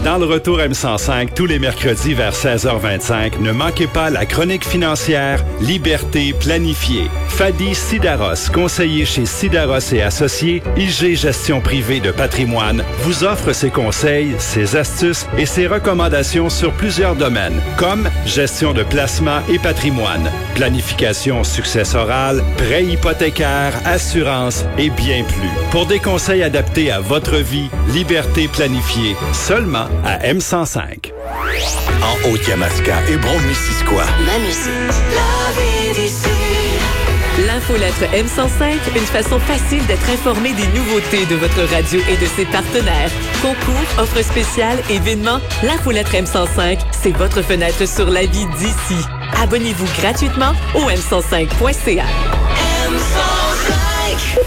Dans le retour M105, tous les mercredis vers 16h25, ne manquez pas la chronique financière Liberté planifiée. Fadi Sidaros, conseiller chez Sidaros et Associés, IG Gestion privée de patrimoine, vous offre ses conseils, ses astuces et ses recommandations sur plusieurs domaines, comme gestion de placement et patrimoine, planification successorale, prêt hypothécaire, assurance et bien plus. Pour des conseils adaptés à votre vie, Liberté planifiée, seulement à M105. En Haute-Yamaska et Brome-Missisquoi. Ma musique. La vie d'ici. L'infolettre M105, une façon facile d'être informé des nouveautés de votre radio et de ses partenaires. Concours, offres spéciales, événements, l'infolettre M105, c'est votre fenêtre sur la vie d'ici. Abonnez-vous gratuitement au m105.ca. M105.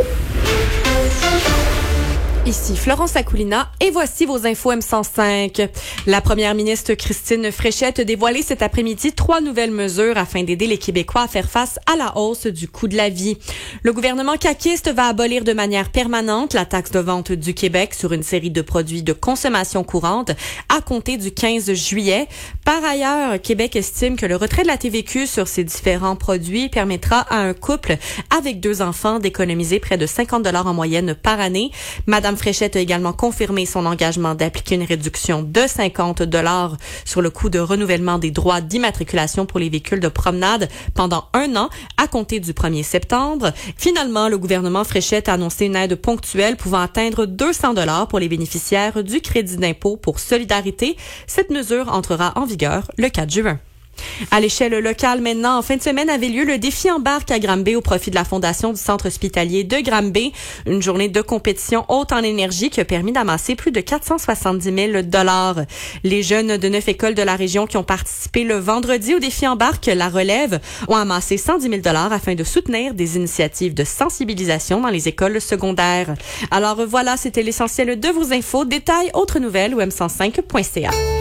Ici Florence Akoulina et voici vos infos M105. La première ministre Christine Fréchette a dévoilé cet après-midi 3 nouvelles mesures afin d'aider les Québécois à faire face à la hausse du coût de la vie. Le gouvernement caquiste va abolir de manière permanente la taxe de vente du Québec sur une série de produits de consommation courante à compter du 15 juillet. Par ailleurs, Québec estime que le retrait de la TVQ sur ces différents produits permettra à un couple avec 2 enfants d'économiser près de 50 $ en moyenne par année. Madame Fréchette a également confirmé son engagement d'appliquer une réduction de 50 $ sur le coût de renouvellement des droits d'immatriculation pour les véhicules de promenade pendant 1 an à compter du 1er septembre. Finalement, le gouvernement Fréchette a annoncé une aide ponctuelle pouvant atteindre 200 $ pour les bénéficiaires du crédit d'impôt pour solidarité. Cette mesure entrera en vigueur le 4 juin. À l'échelle locale maintenant, en fin de semaine avait lieu le défi embarque à Granby au profit de la Fondation du Centre hospitalier de Granby. Une journée de compétition haute en énergie qui a permis d'amasser plus de 470 000 $. Les jeunes de 9 écoles de la région qui ont participé le vendredi au défi embarque La Relève ont amassé 110 000 $ afin de soutenir des initiatives de sensibilisation dans les écoles secondaires. Alors voilà, c'était l'essentiel de vos infos. Détails, autres nouvelles ou m105.ca.